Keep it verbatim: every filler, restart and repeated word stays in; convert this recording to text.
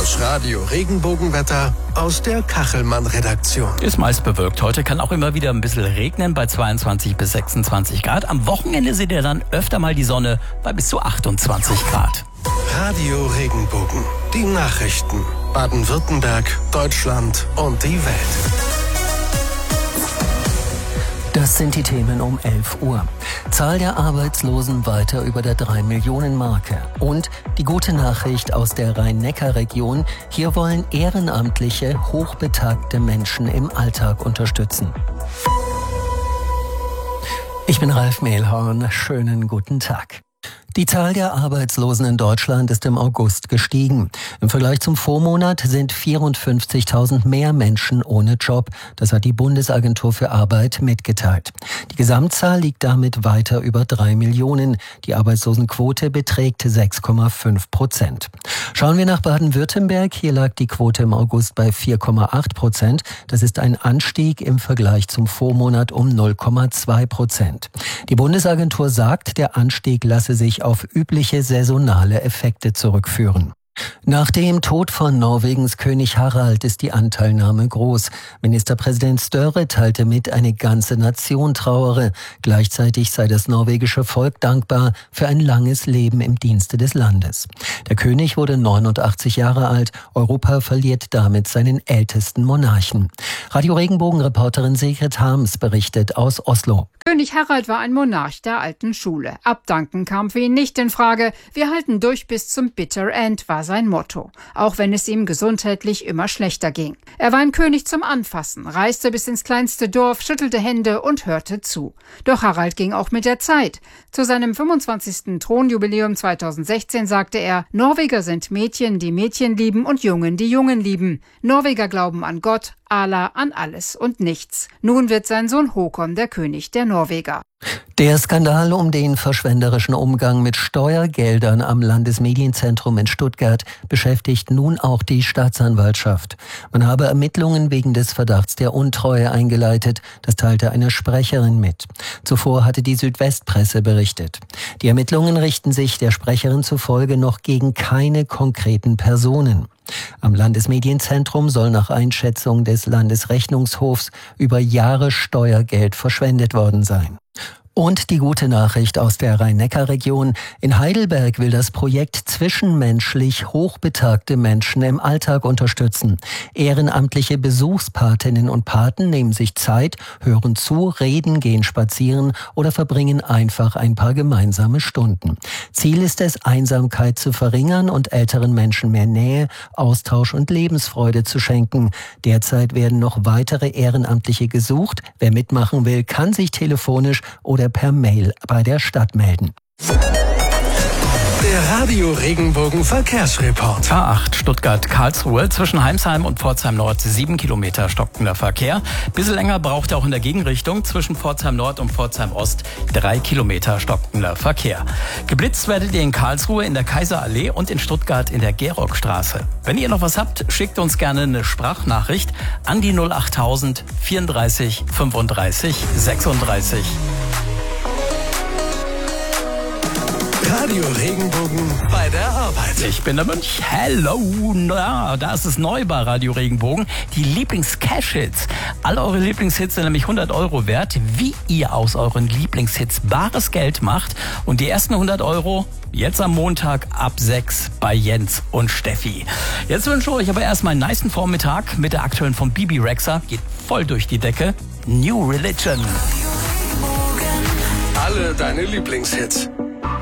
Das Radio Regenbogenwetter aus der Kachelmann-Redaktion. Ist meist bewölkt. Heute kann auch immer wieder ein bisschen regnen bei zweiundzwanzig bis sechsundzwanzig Grad. Am Wochenende seht ihr dann öfter mal die Sonne bei bis zu achtundzwanzig Grad. Radio Regenbogen. Die Nachrichten. Baden-Württemberg, Deutschland und die Welt. Das sind die Themen um elf Uhr. Zahl der Arbeitslosen weiter über der drei Millionen Marke. Und die gute Nachricht aus der Rhein-Neckar-Region. Hier wollen ehrenamtliche, hochbetagte Menschen im Alltag unterstützen. Ich bin Ralf Mehlhorn. Schönen guten Tag. Die Zahl der Arbeitslosen in Deutschland ist im August gestiegen. Im Vergleich zum Vormonat sind vierundfünfzigtausend mehr Menschen ohne Job. Das hat die Bundesagentur für Arbeit mitgeteilt. Die Gesamtzahl liegt damit weiter über drei Millionen. Die Arbeitslosenquote beträgt sechs Komma fünf Prozent. Schauen wir nach Baden-Württemberg. Hier lag die Quote im August bei vier Komma acht Prozent. Das ist ein Anstieg im Vergleich zum Vormonat um null Komma zwei Prozent. Die Bundesagentur sagt, der Anstieg lasse sich auf übliche saisonale Effekte zurückführen. Nach dem Tod von Norwegens König Harald ist die Anteilnahme groß. Ministerpräsident Støre teilte mit, eine ganze Nation trauere. Gleichzeitig sei das norwegische Volk dankbar für ein langes Leben im Dienste des Landes. Der König wurde neunundachtzig Jahre alt. Europa verliert damit seinen ältesten Monarchen. Radio Regenbogen-Reporterin Sigrid Harms berichtet aus Oslo. König Harald war ein Monarch der alten Schule. Abdanken kam für ihn nicht in Frage. Wir halten durch bis zum Bitter End, war sein Motto. Auch wenn es ihm gesundheitlich immer schlechter ging. Er war ein König zum Anfassen, reiste bis ins kleinste Dorf, schüttelte Hände und hörte zu. Doch Harald ging auch mit der Zeit. Zu seinem fünfundzwanzigsten Thronjubiläum zweitausendsechzehn sagte er, Norweger sind Mädchen, die Mädchen lieben und Jungen, die Jungen lieben. Norweger glauben an Gott, Allah, an alles und nichts. Nun wird sein Sohn Håkon der König der Norweger. Der Skandal um den verschwenderischen Umgang mit Steuergeldern am Landesmedienzentrum in Stuttgart beschäftigt nun auch die Staatsanwaltschaft. Man habe Ermittlungen wegen des Verdachts der Untreue eingeleitet, das teilte eine Sprecherin mit. Zuvor hatte die Südwestpresse berichtet. Die Ermittlungen richten sich der Sprecherin zufolge noch gegen keine konkreten Personen. Am Landesmedienzentrum soll nach Einschätzung des Landesrechnungshofs über Jahre Steuergeld verschwendet worden sein. Und die gute Nachricht aus der Rhein-Neckar-Region. In Heidelberg will das Projekt zwischenmenschlich hochbetagte Menschen im Alltag unterstützen. Ehrenamtliche Besuchspatinnen und Paten nehmen sich Zeit, hören zu, reden, gehen spazieren oder verbringen einfach ein paar gemeinsame Stunden. Ziel ist es, Einsamkeit zu verringern und älteren Menschen mehr Nähe, Austausch und Lebensfreude zu schenken. Derzeit werden noch weitere Ehrenamtliche gesucht. Wer mitmachen will, kann sich telefonisch oder per Mail bei der Stadt melden. Der Radio Regenbogen Verkehrsreport. A acht Stuttgart-Karlsruhe zwischen Heimsheim und Pforzheim Nord sieben Kilometer stockender Verkehr. Bisschen länger braucht er auch in der Gegenrichtung zwischen Pforzheim Nord und Pforzheim Ost drei Kilometer stockender Verkehr. Geblitzt werdet ihr in Karlsruhe in der Kaiserallee und in Stuttgart in der Gerockstraße. Wenn ihr noch was habt, schickt uns gerne eine Sprachnachricht an die null achttausend vierunddreißig fünfunddreißig sechsunddreißig. Radio Regenbogen bei der Arbeit. Ich bin der Mönch. Hello. Na, da ist es neu bei Radio Regenbogen. Die Lieblings-Cash-Hits. Alle eure Lieblingshits sind nämlich hundert Euro wert. Wie ihr aus euren Lieblingshits bares Geld macht. Und die ersten hundert Euro jetzt am Montag ab sechs bei Jens und Steffi. Jetzt wünsche ich euch aber erstmal einen nicen Vormittag mit der aktuellen von Bibi Rexha. Geht voll durch die Decke. New Religion. Alle deine Lieblingshits.